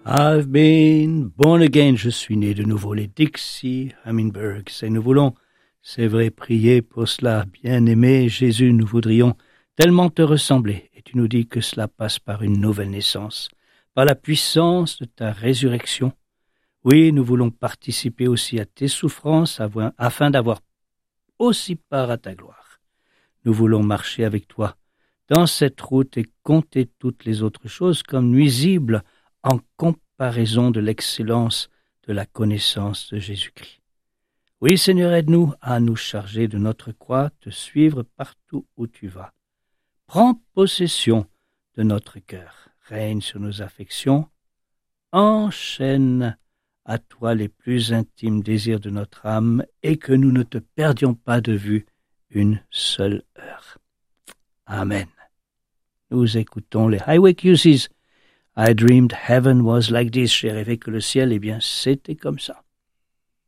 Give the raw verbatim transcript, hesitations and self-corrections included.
I've been born again, je suis né de nouveau, les Dixie Hummingbirds. Et nous voulons, c'est vrai, prier pour cela. Bien-aimé Jésus, nous voudrions tellement te ressembler. Et tu nous dis que cela passe par une nouvelle naissance, par la puissance de ta résurrection. Oui, nous voulons participer aussi à tes souffrances afin d'avoir aussi part à ta gloire. Nous voulons marcher avec toi dans cette route et compter toutes les autres choses comme nuisibles en comparaison de l'excellence de la connaissance de Jésus-Christ. Oui, Seigneur, aide-nous à nous charger de notre croix, te suivre partout où tu vas. Prends possession de notre cœur, règne sur nos affections, enchaîne à toi les plus intimes désirs de notre âme et que nous ne te perdions pas de vue une seule heure. Amen. Nous écoutons les Highway Cusies. I dreamed heaven was like this. J'ai rêvé que le ciel, eh bien, c'était comme ça.